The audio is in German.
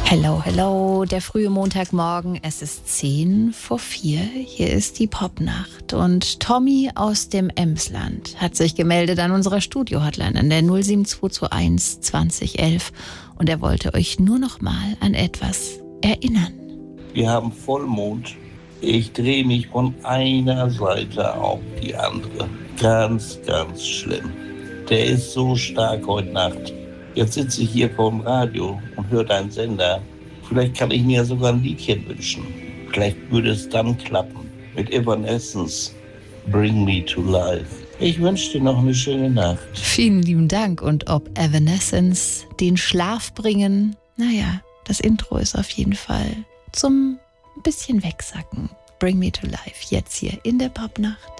Hello, hello, der frühe Montagmorgen, es ist 4:10. Hier ist die Popnacht und Tommy aus dem Emsland hat sich gemeldet an unserer Studio-Hotline an der 07221 2011 und er wollte euch nur noch mal an etwas erinnern. Wir haben Vollmond. Ich drehe mich von einer Seite auf die andere. Ganz, ganz schlimm. Der ist so stark heute Nacht. Jetzt sitze ich hier vorm Radio und höre deinen Sender. Vielleicht kann ich mir sogar ein Liedchen wünschen. Vielleicht würde es dann klappen. Mit Evanescence, Bring Me to Life. Ich wünsche dir noch eine schöne Nacht. Vielen lieben Dank. Und ob Evanescence den Schlaf bringen, naja, das Intro ist auf jeden Fall zum ein bisschen wegsacken. Bring Me to Life, jetzt hier in der Popnacht.